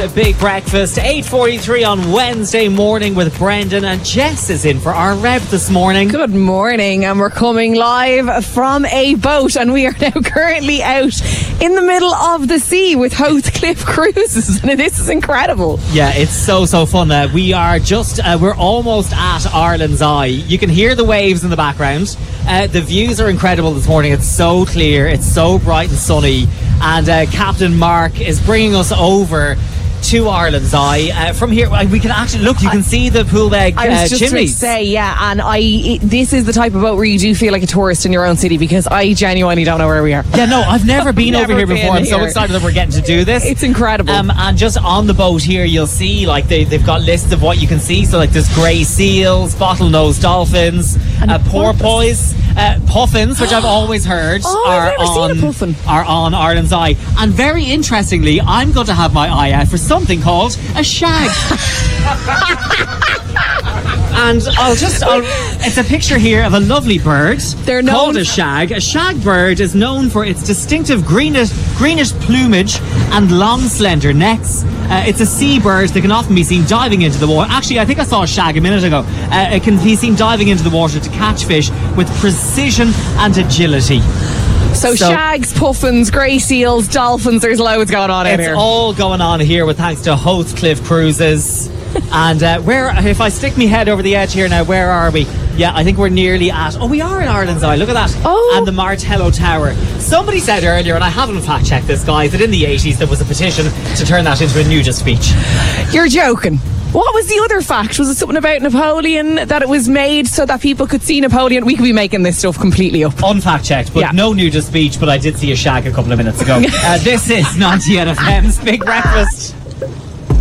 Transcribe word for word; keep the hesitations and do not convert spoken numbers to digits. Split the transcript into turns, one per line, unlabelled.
Big Breakfast, eight forty-three on Wednesday morning with Brendan, and Jess is in for our rev this morning.
Good morning, and we're coming live from a boat, and we are now currently out in the middle of the sea with Howth Cliff Cruises, and this is incredible.
Yeah, it's so so fun. Uh, we are just uh, we're almost at Ireland's Eye. You can hear the waves in the background. Uh, the views are incredible this morning. It's so clear, it's so bright and sunny, and uh, Captain Mark is bringing us over to Ireland's Eye. Uh, from here, we can actually look. You can I, see the Poolbeg uh,
I was just
chimneys.
To say, yeah, and I. It, this is the type of boat where you do feel like a tourist in your own city, because I genuinely don't know where we are.
Yeah, no, I've never been
never
over here
been
before. I'm
here.
so excited that we're getting to do this.
It's incredible.
Um, and just on the boat here, you'll see like they they've got lists of what you can see. So like there's grey seals, bottlenose dolphins, uh, porpoise. Uh, puffins, which I've always heard
oh,
are
I've never
on
seen a puffin.
are on Ireland's Eye. And very interestingly, I'm going to have my eye out for something called a shag. And I'll just I'll, it's a picture here of a lovely bird.
They're known
called a shag. A shag bird is known for its distinctive greenish greenish plumage and long slender necks. Uh, it's a seabird that can often be seen diving into the water. Actually, I think I saw a shag a minute ago. Uh, it can be seen diving into the water to catch fish with precision and agility.
So, so shags, puffins, grey seals, dolphins, there's loads going on in
it's
here.
It's all going on here with thanks to Howth Cliff Cruises. And uh, where, if I stick my head over the edge here now, where are we? Yeah, I think we're nearly at, oh, we are in Ireland's Eye, look at that.
Oh.
And the Martello Tower. Somebody said earlier, and I haven't fact checked this, guys, that in the eighties there was a petition to turn that into a nudist beach.
You're joking. What was the other fact? Was it something about Napoleon, that it was made so that people could see Napoleon? We could be making this stuff completely up.
Unfact checked, but yeah. No nudist beach, but I did see a shag a couple of minutes ago. uh, this is ninety N F M's Big Breakfast.